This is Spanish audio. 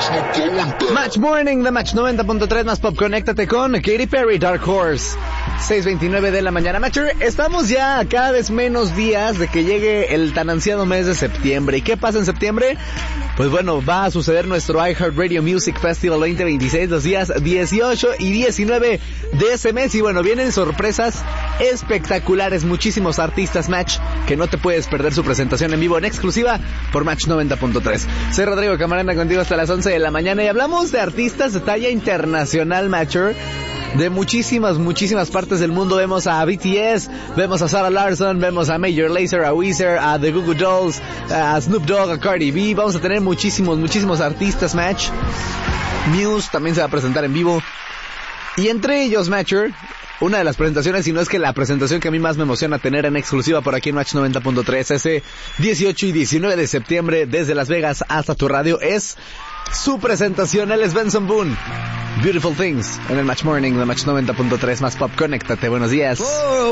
Match Morning de Match 90.3 más Pop. Conéctate con Katy Perry, Dark Horse. 6:29 de la mañana. Matcher, estamos ya a cada vez menos días de que llegue el tan ansiado mes de septiembre. ¿Y qué pasa en septiembre? Pues bueno, va a suceder nuestro iHeartRadio Music Festival 2026 los días 18 y 19 de ese mes. Y bueno, vienen sorpresas espectaculares, muchísimos artistas, Match, que no te puedes perder su presentación en vivo en exclusiva por Match 90.3. Soy Rodrigo Camarena, contigo hasta las 11 de la mañana y hablamos de artistas de talla internacional, Matcher. De muchísimas partes del mundo. Vemos a BTS, vemos a Sarah Larsson, vemos a Major Lazer, a Weezer, a The Goo Goo Dolls, a Snoop Dogg, a Cardi B. Vamos a tener muchísimos artistas, Match. Muse también se va a presentar en vivo. Y entre ellos, Matcher, una de las presentaciones, si no es que la presentación que a mí más me emociona tener en exclusiva por aquí en Match 90.3, ese 18 y 19 de septiembre, desde Las Vegas hasta tu radio, es su presentación. Él es Benson Boone. Beautiful Things en el Match Morning de Match 90.3 más Pop. Conéctate, buenos días.